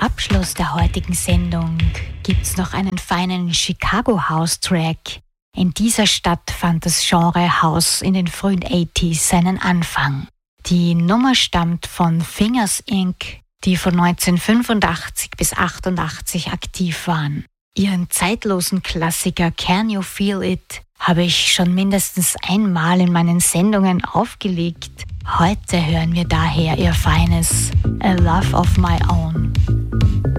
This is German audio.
Abschluss der heutigen Sendung gibt's noch einen feinen Chicago House Track. In dieser Stadt fand das Genre House in den frühen 80s seinen Anfang. Die Nummer stammt von Fingers Inc., die von 1985 bis 88 aktiv waren. Ihren zeitlosen Klassiker Can You Feel It habe ich schon mindestens einmal in meinen Sendungen aufgelegt. Heute hören wir daher ihr feines A Love of My Own.